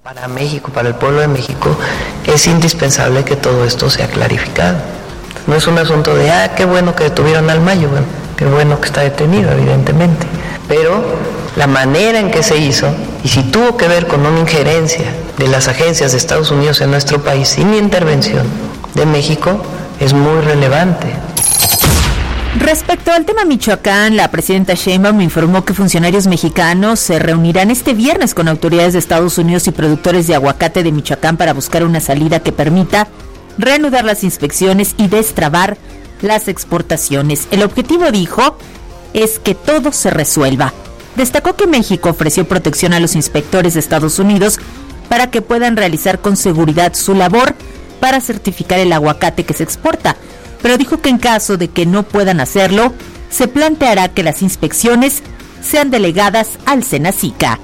Para México, para el pueblo de México, es indispensable que todo esto sea clarificado. No es un asunto de, qué bueno que detuvieron al Mayo, bueno, qué bueno que está detenido, evidentemente. Pero la manera en que se hizo, y si tuvo que ver con una injerencia de las agencias de Estados Unidos en nuestro país sin intervención de México, es muy relevante. Respecto al tema Michoacán, la presidenta Sheinbaum informó que funcionarios mexicanos se reunirán este viernes con autoridades de Estados Unidos y productores de aguacate de Michoacán para buscar una salida que permita reanudar las inspecciones y destrabar las exportaciones. El objetivo, dijo, es que todo se resuelva. Destacó que México ofreció protección a los inspectores de Estados Unidos para que puedan realizar con seguridad su labor para certificar el aguacate que se exporta, pero dijo que en caso de que no puedan hacerlo, se planteará que las inspecciones sean delegadas al Senacica.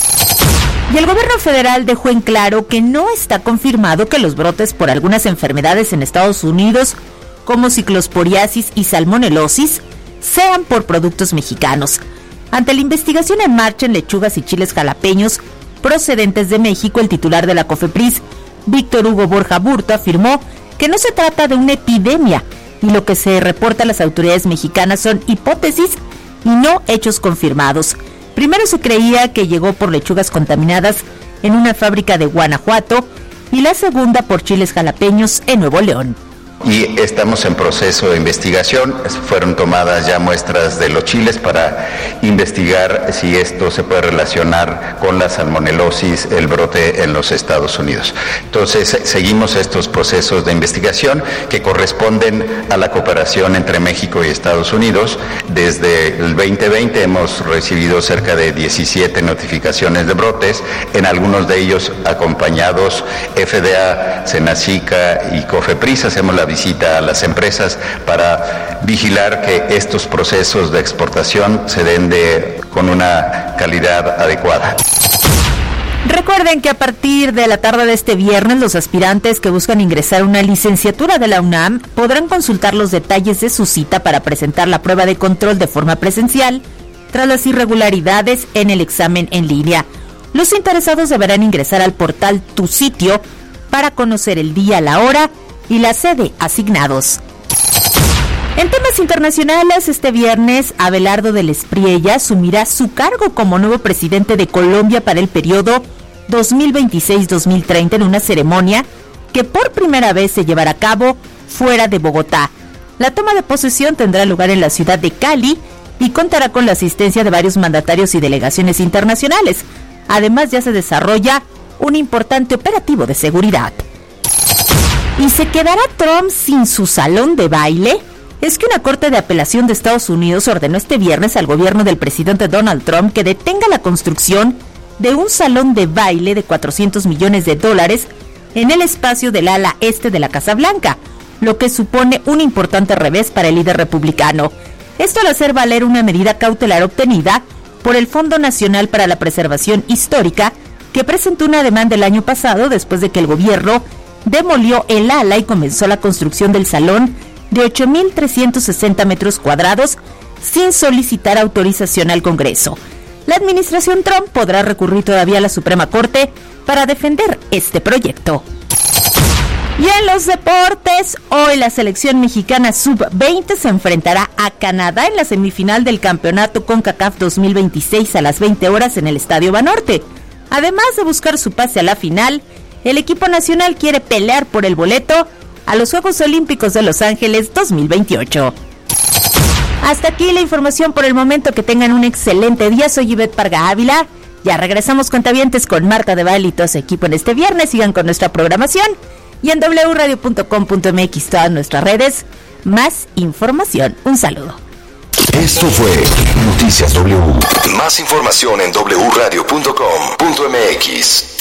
Y el gobierno federal dejó en claro que no está confirmado que los brotes por algunas enfermedades en Estados Unidos, como ciclosporiasis y salmonelosis, sean por productos mexicanos. Ante la investigación en marcha en lechugas y chiles jalapeños procedentes de México, el titular de la COFEPRIS, Víctor Hugo Borja Burto, afirmó que no se trata de una epidemia y lo que se reporta a las autoridades mexicanas son hipótesis y no hechos confirmados. Primero se creía que llegó por lechugas contaminadas en una fábrica de Guanajuato y la segunda por chiles jalapeños en Nuevo León. Y estamos en proceso de investigación. Fueron tomadas ya muestras de los chiles para investigar si esto se puede relacionar con la salmonelosis, el brote en los Estados Unidos. Entonces, seguimos estos procesos de investigación que corresponden a la cooperación entre México y Estados Unidos. Desde el 2020 hemos recibido cerca de 17 notificaciones de brotes, en algunos de ellos acompañados FDA, Senacica y COFEPRIS. Hacemos la visita a las empresas para vigilar que estos procesos de exportación se den con una calidad adecuada. Recuerden que a partir de la tarde de este viernes, los aspirantes que buscan ingresar a una licenciatura de la UNAM podrán consultar los detalles de su cita para presentar la prueba de control de forma presencial tras las irregularidades en el examen en línea. Los interesados deberán ingresar al portal Tu Sitio para conocer el día, la hora y la sede asignados. En temas internacionales, este viernes, Abelardo del Espriella asumirá su cargo como nuevo presidente de Colombia para el periodo 2026-2030 en una ceremonia que por primera vez se llevará a cabo fuera de Bogotá. La toma de posesión tendrá lugar en la ciudad de Cali y contará con la asistencia de varios mandatarios y delegaciones internacionales. Además, ya se desarrolla un importante operativo de seguridad. ¿Y se quedará Trump sin su salón de baile? Es que una corte de apelación de Estados Unidos ordenó este viernes al gobierno del presidente Donald Trump que detenga la construcción de un salón de baile de $400 millones en el espacio del ala este de la Casa Blanca, lo que supone un importante revés para el líder republicano. Esto al hacer valer una medida cautelar obtenida por el Fondo Nacional para la Preservación Histórica, que presentó una demanda el año pasado después de que el gobierno demolió el ala y comenzó la construcción del salón de 8.360 metros cuadrados sin solicitar autorización al Congreso. La administración Trump podrá recurrir todavía a la Suprema Corte para defender este proyecto. Y en los deportes, hoy la selección mexicana sub-20 se enfrentará a Canadá en la semifinal del campeonato CONCACAF 2026 a las 20 horas en el Estadio Banorte. Además de buscar su pase a la final, el equipo nacional quiere pelear por el boleto a los Juegos Olímpicos de Los Ángeles 2028. Hasta aquí la información por el momento. Que tengan un excelente día. Soy Ivette Parga Ávila. Ya regresamos, cuentavientes, con Marta de Baile y todo su equipo en este viernes. Sigan con nuestra programación y en wradio.com.mx, todas nuestras redes. Más información. Un saludo. Esto fue Noticias W. Más información en wradio.com.mx.